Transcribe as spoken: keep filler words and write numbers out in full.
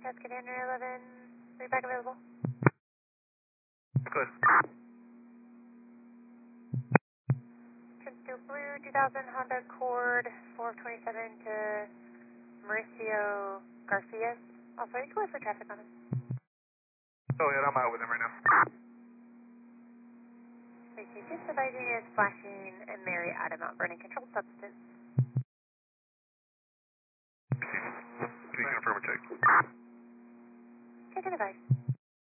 Tuscan Andrew eleven, read back available. Good. Trinidad Blue, two thousand Honda Accord, four twenty-seven to Mauricio Garcia. Also, you can wait for traffic on him. Go ahead, I'm out with him right now. Okay, just advising is flashing and Mary Adamant burning controlled substance. Can you confirm a check? Check and advise.